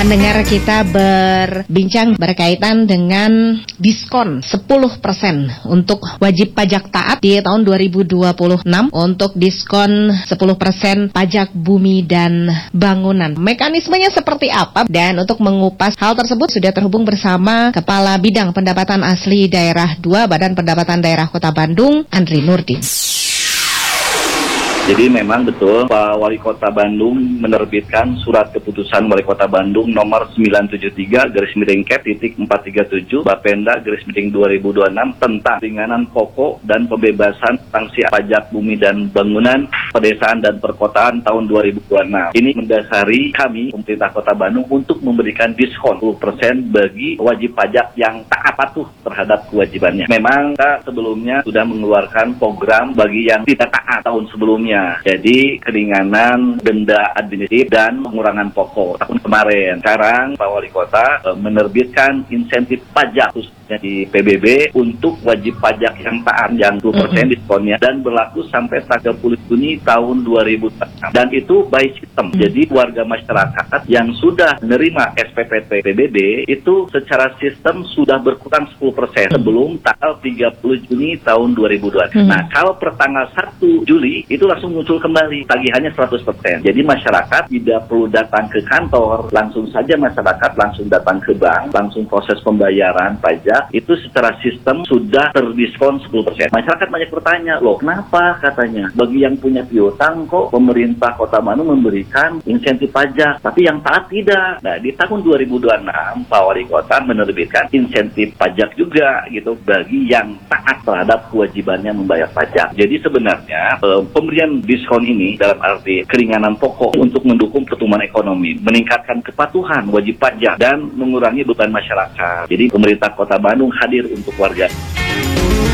Pendengar kita berbincang berkaitan dengan diskon 10% untuk wajib pajak taat di tahun 2026 untuk diskon 10% pajak bumi dan bangunan. Mekanismenya seperti apa? Dan untuk mengupas hal tersebut sudah terhubung bersama Kepala Bidang Pendapatan Asli Daerah 2 Badan Pendapatan Daerah Kota Bandung, Andri Nurdin. Jadi memang betul Pak Wali Kota Bandung menerbitkan surat keputusan Wali Kota Bandung nomor 973/437 Bapenda/2026 tentang ringanan pokok dan pembebasan sanksi pajak bumi dan bangunan pedesaan dan perkotaan tahun 2026. Ini mendasari kami pemerintah Kota Bandung untuk memberikan diskon 10% bagi wajib pajak yang taat patuh terhadap kewajibannya. Memang kita sebelumnya sudah mengeluarkan program bagi yang tidak taat tahun sebelumnya. Jadi keringanan denda administratif dan pengurangan pokok tahun kemarin. Sekarang Pak Wali Kota menerbitkan insentif pajak khususnya di PBB untuk wajib pajak yang taat yang 10% diskonnya dan berlaku sampai 30 Juni tahun 2026. Dan itu by system. Jadi warga masyarakat yang sudah menerima SPPT PBB itu secara sistem sudah berkurang 10% sebelum tanggal 30 Juni tahun 2026. Nah, kalau per tanggal 1 Juli itu langsung muncul kembali tagihannya 100%. Jadi masyarakat tidak perlu datang ke kantor, langsung saja masyarakat langsung datang ke bank, langsung proses pembayaran pajak, itu secara sistem sudah terdiskon 10%. Masyarakat banyak bertanya, loh kenapa katanya? Bagi yang punya piutang kok pemerintah Kota Bandung memberikan insentif pajak, tapi yang taat tidak. Nah, di tahun 2026 Pak Wali Kota menerbitkan insentif pajak juga gitu bagi yang taat terhadap kewajibannya membayar pajak. Jadi sebenarnya pemberian diskon ini dalam arti keringanan pokok untuk mendukung pertumbuhan ekonomi, meningkatkan kepatuhan wajib pajak dan mengurangi beban masyarakat. Jadi pemerintah Kota Bandung hadir untuk warga.